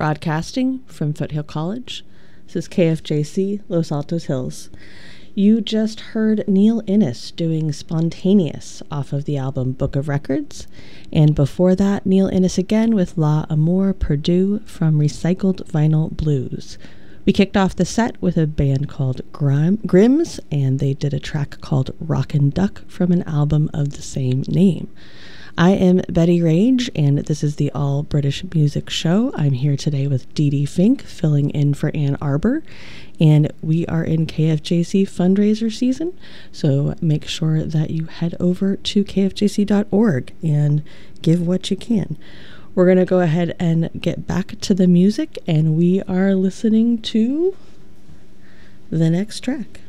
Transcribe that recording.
Broadcasting from Foothill College. This is KFJC Los Altos Hills. You just heard Neil Innes doing Spontaneous off of the album Book of Records. And before that, Neil Innes again with La Amour Perdue from Recycled Vinyl Blues. We kicked off the set with a band called Grims, and they did a track called Rockin' Duck from an album of the same name. I am Betty Rage, and this is the All British Music Show. I'm here today with Dee Dee Fink, filling in for Ann Arbor, and we are in KFJC fundraiser season, so make sure that you head over to kfjc.org and give what you can. We're going to go ahead and get back to the music, and we are listening to the next track.